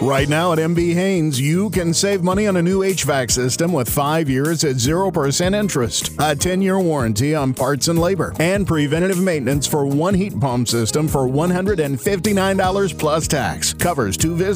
Right now at MB Haynes, you can save money on a new HVAC system with 5 years at 0% interest, a 10-year warranty on parts and labor, and preventative maintenance for one heat pump system for $159 plus tax. Covers 2 visits.